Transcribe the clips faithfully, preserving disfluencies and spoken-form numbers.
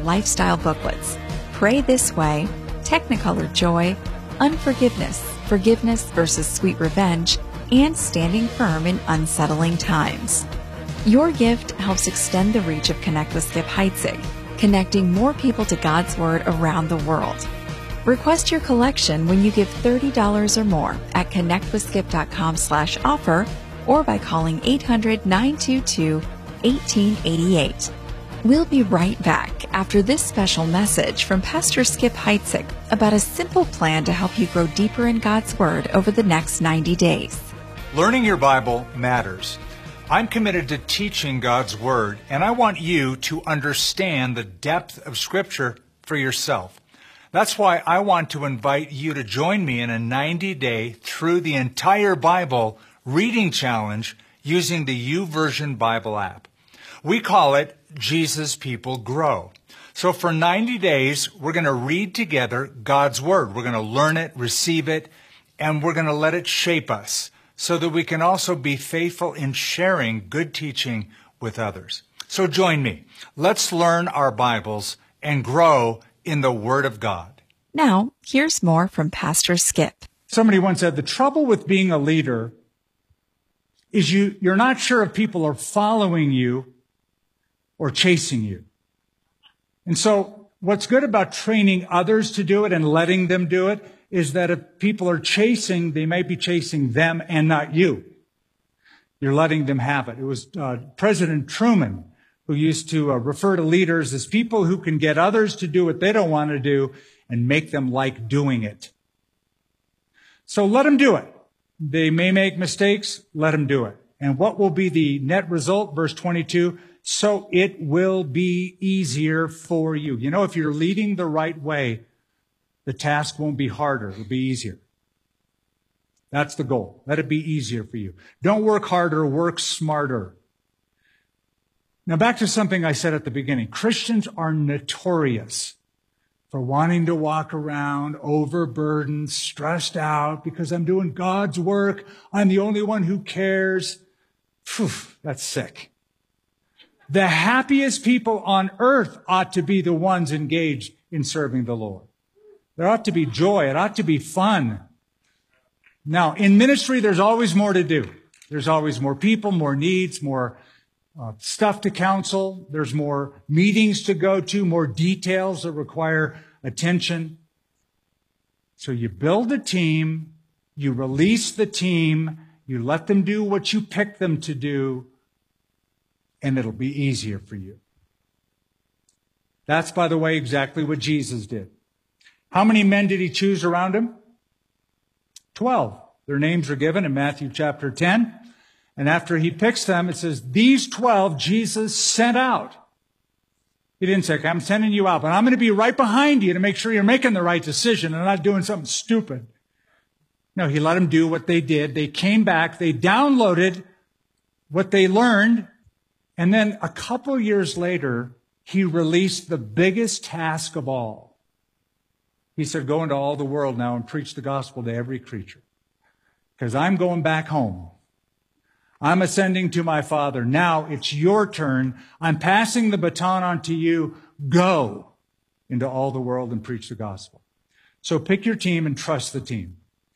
lifestyle booklets, Pray This Way, Technicolor Joy, Unforgiveness, Forgiveness versus Sweet Revenge, and Standing Firm in Unsettling Times. Your gift helps extend the reach of Connect with Skip Heitzig, connecting more people to God's Word around the world. Request your collection when you give thirty dollars or more at connectwithskip.com slash offer or by calling eight hundred, nine two two, one eight eight eight. We'll be right back after this special message from Pastor Skip Heitzig about a simple plan to help you grow deeper in God's Word over the next ninety days. Learning your Bible matters. I'm committed to teaching God's Word, and I want you to understand the depth of Scripture for yourself. That's why I want to invite you to join me in a ninety-day through the entire Bible reading challenge using the YouVersion Bible app. We call it Jesus People Grow. So for ninety days, we're going to read together God's Word. We're going to learn it, receive it, and we're going to let it shape us so that we can also be faithful in sharing good teaching with others. So join me. Let's learn our Bibles and grow in the Word of God. Now, here's more from Pastor Skip. Somebody once said, the trouble with being a leader is you, you're not sure if people are following you or chasing you. And so what's good about training others to do it and letting them do it is that if people are chasing, they may be chasing them and not you. You're letting them have it. It was uh, President Truman who used to uh, refer to leaders as people who can get others to do what they don't want to do and make them like doing it. So let them do it. They may make mistakes. Let them do it. And what will be the net result? Verse twenty-two, so it will be easier for you. You know, if you're leading the right way, the task won't be harder. It'll be easier. That's the goal. Let it be easier for you. Don't work harder, work smarter. Now back to something I said at the beginning. Christians are notorious for wanting to walk around overburdened, stressed out because I'm doing God's work. I'm the only one who cares. Phew, that's sick. The happiest people on earth ought to be the ones engaged in serving the Lord. There ought to be joy. It ought to be fun. Now, in ministry, there's always more to do. There's always more people, more needs, more uh, stuff to counsel. There's more meetings to go to, more details that require attention. So you build a team, you release the team, you let them do what you pick them to do, and it'll be easier for you. That's, by the way, exactly what Jesus did. How many men did he choose around him? Twelve. Their names are given in Matthew chapter ten. And after he picks them, it says, these twelve Jesus sent out. He didn't say, okay, I'm sending you out, but I'm going to be right behind you to make sure you're making the right decision and not doing something stupid. No, he let them do what they did. They came back. They downloaded what they learned. And then a couple years later, he released the biggest task of all. He said, go into all the world now and preach the gospel to every creature. Because I'm going back home. I'm ascending to my Father. Now it's your turn. I'm passing the baton on to you. Go into all the world and preach the gospel. So pick your team and trust the team.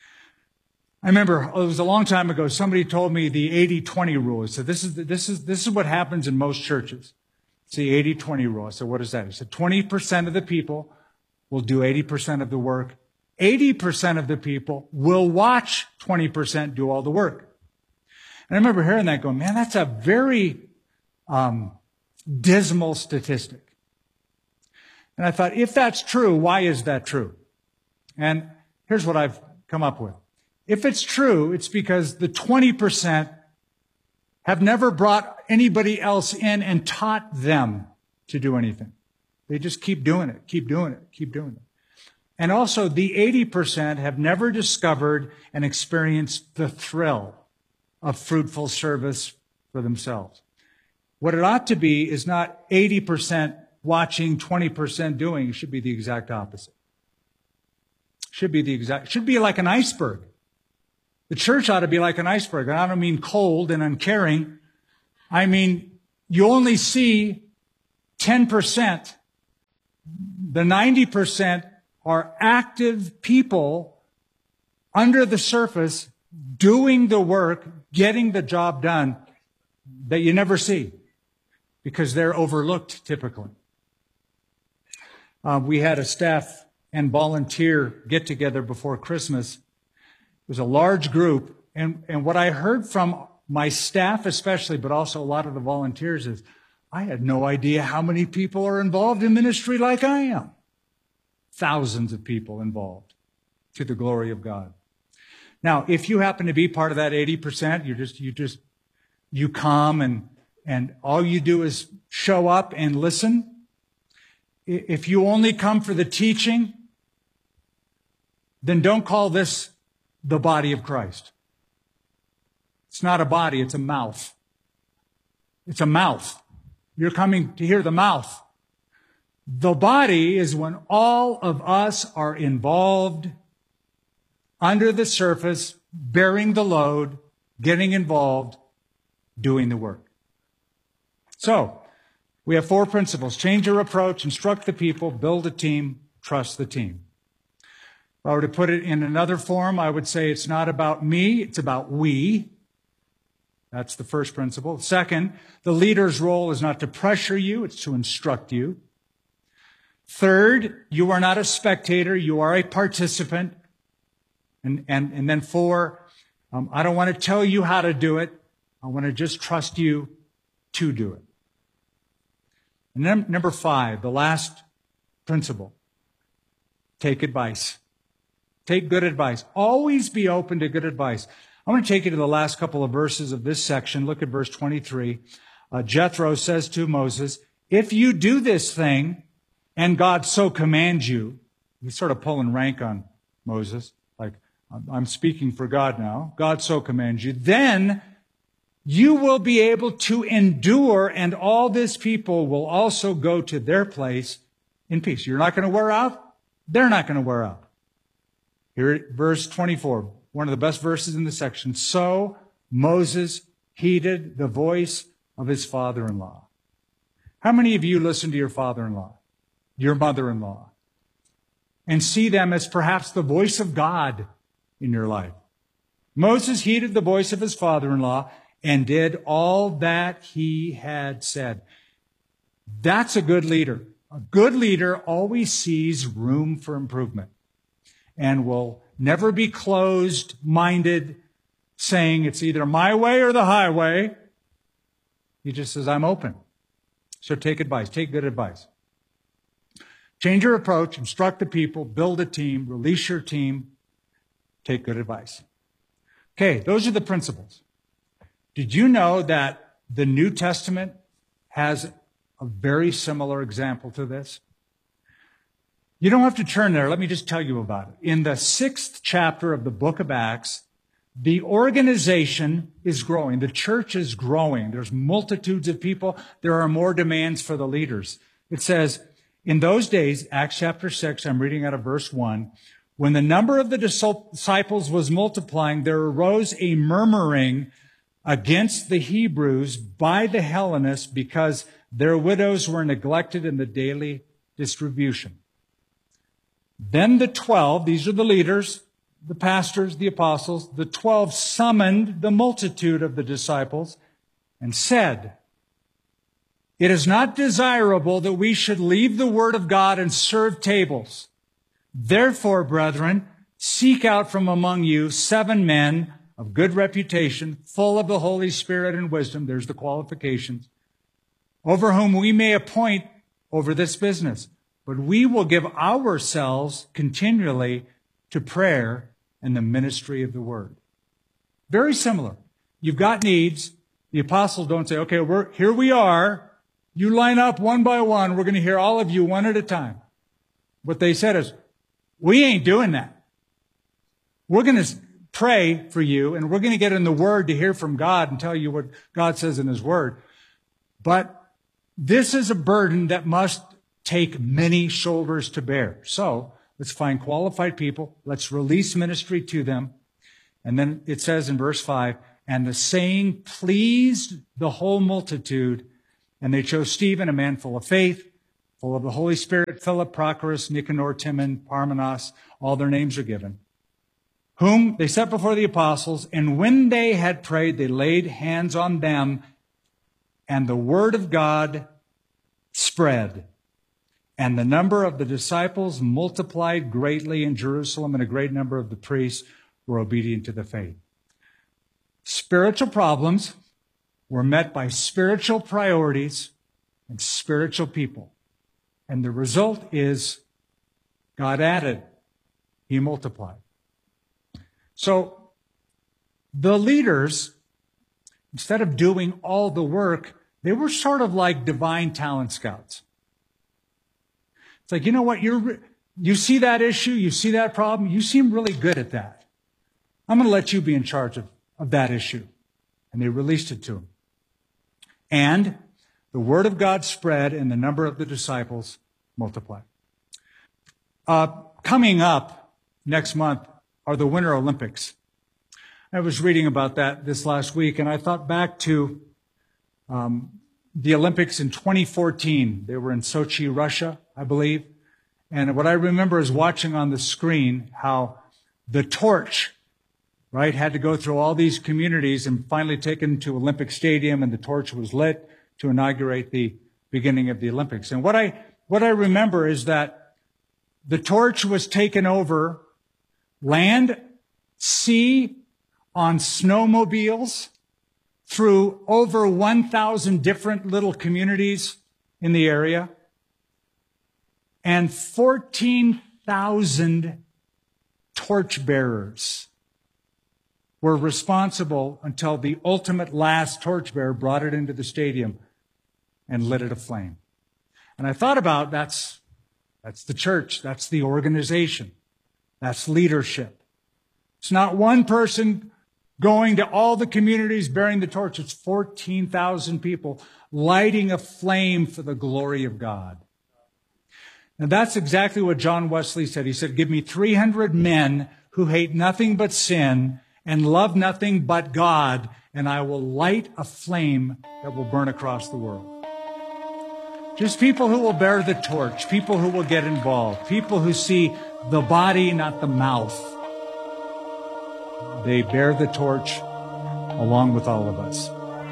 I remember, it was a long time ago, somebody told me the eighty twenty rule. He said, this is, this is, this is what happens in most churches. It's the eighty twenty rule. I said, what is that? He said, twenty percent of the people will do eighty percent of the work. eighty percent of the people will watch twenty percent do all the work. And I remember hearing that going, man, that's a very um, dismal statistic. And I thought, if that's true, why is that true? And here's what I've come up with. If it's true, it's because the twenty percent have never brought anybody else in and taught them to do anything. They just keep doing it, keep doing it, keep doing it. And also, the eighty percent have never discovered and experienced the thrill of fruitful service for themselves. What it ought to be is not eighty percent watching, twenty percent doing. It should be the exact opposite. Should be the exact, should be like an iceberg. The church ought to be like an iceberg. And I don't mean cold and uncaring. I mean, you only see ten percent The ninety percent are active people under the surface doing the work, getting the job done that you never see because they're overlooked typically. Uh, we had a staff and volunteer get-together before Christmas. It was a large group, and, and what I heard from my staff especially, but also a lot of the volunteers, is I had no idea how many people are involved in ministry like I am. Thousands of people involved to the glory of God. Now, if you happen to be part of that eighty percent, you just, you just, you come and, and all you do is show up and listen. If you only come for the teaching, then don't call this the body of Christ. It's not a body, it's a mouth. It's a mouth. You're coming to hear the mouth. The body is when all of us are involved under the surface, bearing the load, getting involved, doing the work. So, we have four principles. Change your approach, instruct the people, build a team, trust the team. If I were to put it in another form, I would say it's not about me, it's about we. That's the first principle. Second, the leader's role is not to pressure you, it's to instruct you. Third, you are not a spectator, you are a participant. And, and, and then four, um, I don't want to tell you how to do it. I want to just trust you to do it. And then number five, the last principle, take advice. Take good advice. Always be open to good advice. I want to take you to the last couple of verses of this section. Look at verse twenty-three. Uh, Jethro says to Moses, if you do this thing and God so commands you, he's sort of pulling rank on Moses, like, I'm speaking for God now. God so commands you. Then you will be able to endure, and all this people will also go to their place in peace. You're not going to wear out. They're not going to wear out. Here, verse twenty-four, one of the best verses in the section. So Moses heeded the voice of his father-in-law. How many of you listen to your father-in-law, your mother-in-law, and see them as perhaps the voice of God in your life? Moses heeded the voice of his father-in-law and did all that he had said. That's a good leader. A good leader always sees room for improvement and will never be closed-minded, saying it's either my way or the highway. He just says, I'm open. So take advice. Take good advice. Change your approach, instruct the people, build a team, release your team, take good advice. Okay, those are the principles. Did you know that the New Testament has a very similar example to this? You don't have to turn there. Let me just tell you about it. In the sixth chapter of the book of Acts, the organization is growing. The church is growing. There's multitudes of people. There are more demands for the leaders. It says, in those days, Acts chapter six, I'm reading out of verse one, when the number of the disciples was multiplying, there arose a murmuring against the Hebrews by the Hellenists because their widows were neglected in the daily distribution. Then the twelve, these are the leaders, the pastors, the apostles, the twelve summoned the multitude of the disciples and said, it is not desirable that we should leave the word of God and serve tables. Therefore, brethren, seek out from among you seven men of good reputation, full of the Holy Spirit and wisdom, there's the qualifications, over whom we may appoint over this business. But we will give ourselves continually to prayer and the ministry of the word. Very similar. You've got needs. The apostles don't say, okay, we're, here we are. You line up one by one. We're going to hear all of you one at a time. What they said is, we ain't doing that. We're going to pray for you, and we're going to get in the Word to hear from God and tell you what God says in His Word. But this is a burden that must take many shoulders to bear. So let's find qualified people. Let's release ministry to them. And then it says in verse five, and the saying pleased the whole multitude, and they chose Stephen, a man full of faith, full of the Holy Spirit, Philip, Prochorus, Nicanor, Timon, Parmenas, all their names are given, whom they set before the apostles, and when they had prayed, they laid hands on them, and the word of God spread. And the number of the disciples multiplied greatly in Jerusalem, and a great number of the priests were obedient to the faith. Spiritual problems were met by spiritual priorities and spiritual people. And the result is God added, He multiplied. So the leaders, instead of doing all the work, they were sort of like divine talent scouts. It's like, you know what, you're, you see that issue, you see that problem, you seem really good at that. I'm going to let you be in charge of, of that issue. And they released it to him. And the word of God spread, and the number of the disciples multiplied. Uh, coming up next month are the Winter Olympics. I was reading about that this last week, and I thought back to um, the Olympics in twenty fourteen. They were in Sochi, Russia, I believe. And what I remember is watching on the screen how the torch, right, had to go through all these communities and finally taken to Olympic Stadium, and the torch was lit to inaugurate the beginning of the Olympics. And what I, what I remember is that the torch was taken over land, sea, on snowmobiles, through over one thousand different little communities in the area, and fourteen thousand torchbearers were responsible until the ultimate last torchbearer brought it into the stadium and lit it aflame. And I thought about that's, that's the church, that's the organization, that's leadership. It's not one person going to all the communities bearing the torch. It's fourteen thousand people lighting a flame for the glory of God. And that's exactly what John Wesley said. He said, give me three hundred men who hate nothing but sin and love nothing but God, and I will light a flame that will burn across the world. Just people who will bear the torch, people who will get involved, people who see the body, not the mouth. They bear the torch along with all of us.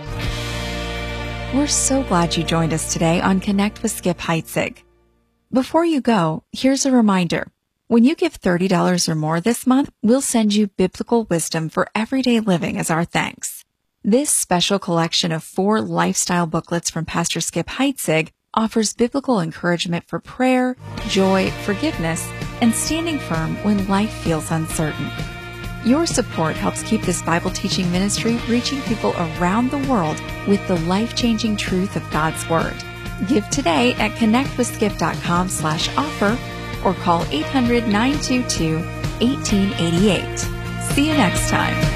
We're so glad you joined us today on Connect with Skip Heitzig. Before you go, here's a reminder. When you give thirty dollars or more this month, we'll send you biblical wisdom for everyday living as our thanks. This special collection of four lifestyle booklets from Pastor Skip Heitzig offers biblical encouragement for prayer, joy, forgiveness, and standing firm when life feels uncertain. Your support helps keep this Bible teaching ministry reaching people around the world with the life-changing truth of God's Word. Give today at connectwithskip.com slash offer or call eight hundred, nine two two, one eight eight eight. See you next time.